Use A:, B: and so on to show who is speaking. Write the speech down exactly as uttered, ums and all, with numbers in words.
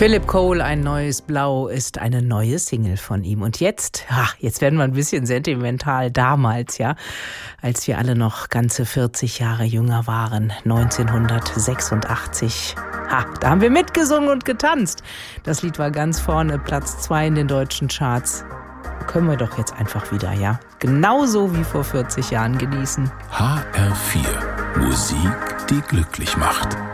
A: Philip Cole, ein neues Blau, ist eine neue Single von ihm. Und jetzt, ach, jetzt werden wir ein bisschen sentimental. Damals, ja, als wir alle noch ganze vierzig Jahre jünger waren, neunzehnhundertsechsundachtzig. Ha, da haben wir mitgesungen und getanzt. Das Lied war ganz vorne, Platz zwei in den deutschen Charts. Können wir doch jetzt einfach wieder, ja, genauso wie vor vierzig Jahren genießen.
B: H R vier, Musik, die glücklich macht.